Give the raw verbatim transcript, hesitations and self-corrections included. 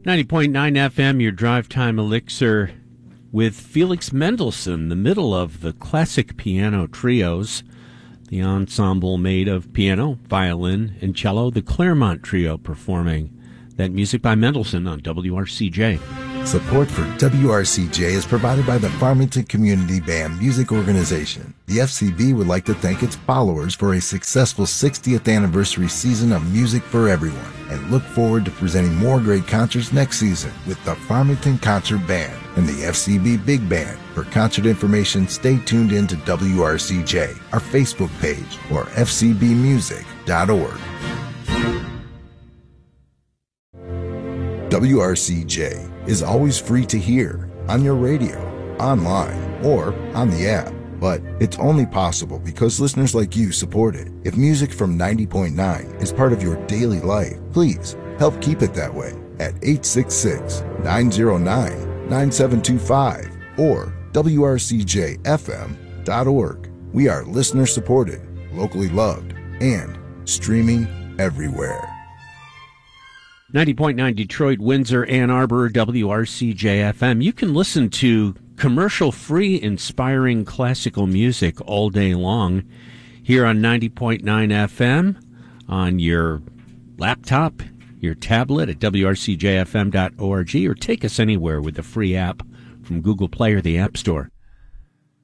ninety point nine F M, your drive time elixir with Felix Mendelssohn, the middle of the classic piano trios, the ensemble made of piano, violin, and cello, the Claremont Trio performing that music by Mendelssohn on W R C J. Support for W R C J is provided by the Farmington Community Band Music Organization. The F C B would like to thank its followers for a successful sixtieth anniversary season of music for everyone and look forward to presenting more great concerts next season with the Farmington Concert Band and the F C B Big Band. For concert information, stay tuned in to W R C J, our Facebook page, or f c b music dot org. W R C J is always free to hear on your radio, online, or on the app. But it's only possible because listeners like you support it. If music from ninety point nine is part of your daily life, please help keep it that way at eight six six, nine zero nine, nine seven two five or w r c j f m dot org. We are listener supported, locally loved, and streaming everywhere. ninety point nine Detroit, Windsor, Ann Arbor, W R C J F M. You can listen to commercial-free, inspiring classical music all day long here on ninety point nine F M on your laptop, your tablet at w r c j f m dot org, or take us anywhere with the free app from Google Play or the App Store.